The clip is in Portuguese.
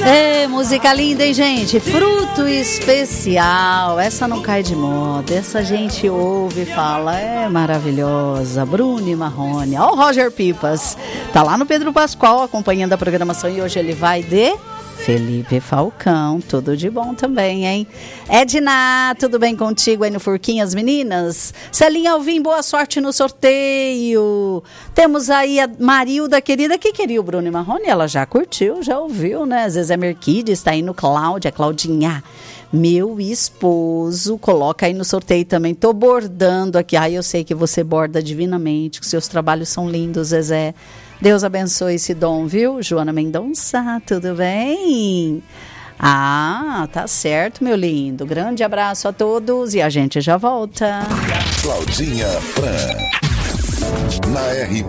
Música linda, hein, gente? Fruto Especial. Essa não cai de moda. Essa a gente ouve e fala, é maravilhosa. Bruno e Marrone. Ó, o Roger Pipas. Tá lá no Pedro Pascoal acompanhando a programação e hoje ele vai de Felipe Falcão. Tudo de bom também, hein? Edna, tudo bem contigo aí no Furquinhas, meninas? Celinha Alvim, boa sorte no sorteio. Temos aí a Marilda, querida, que queria o Bruno e Marrone. Ela já curtiu, já ouviu, né? Zezé Merquides, está aí no Cláudia, Claudinha. Meu esposo, coloca aí no sorteio também. Tô bordando aqui. Ai, eu sei que você borda divinamente, que seus trabalhos são lindos, Zezé. Deus abençoe esse dom, viu? Joana Mendonça, tudo bem? Ah, tá certo, meu lindo. Grande abraço a todos e a gente já volta. Claudinha Fran, na RB